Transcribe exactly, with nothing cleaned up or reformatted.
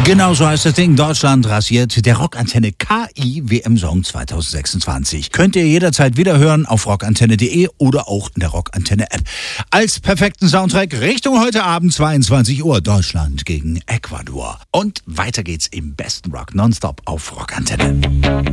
Genau so heißt das Ding. Deutschland rasiert. Der Rockantenne K I W M-Song zwanzig sechsundzwanzig. Könnt ihr jederzeit wieder hören auf rockantenne punkt de oder auch in der Rockantenne-App. Als perfekten Soundtrack Richtung heute Abend zweiundzwanzig Uhr. Deutschland gegen Ecuador. Und weiter geht's im besten Rock nonstop auf Rockantenne.